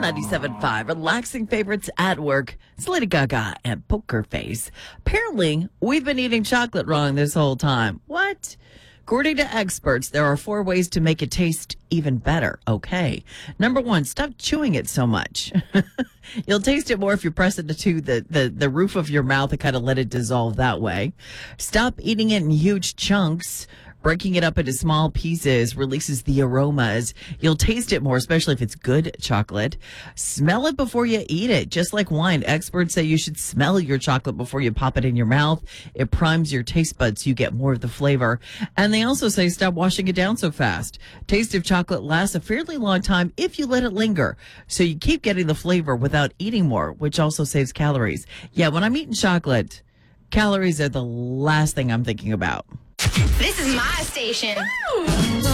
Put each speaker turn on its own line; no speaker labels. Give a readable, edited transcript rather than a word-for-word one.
on 97.5, relaxing favorites at work. It's Lady Gaga and Poker Face. Apparently, we've been eating chocolate wrong this whole time. What? According to experts, there are 4 ways to make it taste even better. Okay. Number 1, stop chewing it so much. You'll taste it more if you press it to the roof of your mouth and kind of let it dissolve that way. Stop eating it in huge chunks. Breaking it up into small pieces releases the aromas. You'll taste it more, especially if it's good chocolate. Smell it before you eat it. Just like wine, experts say you should smell your chocolate before you pop it in your mouth. It primes your taste buds so you get more of the flavor. And they also say stop washing it down so fast. Taste of chocolate lasts a fairly long time if you let it linger. So you keep getting the flavor without eating more, which also saves calories. Yeah, when I'm eating chocolate, calories are the last thing I'm thinking about.
This is my station.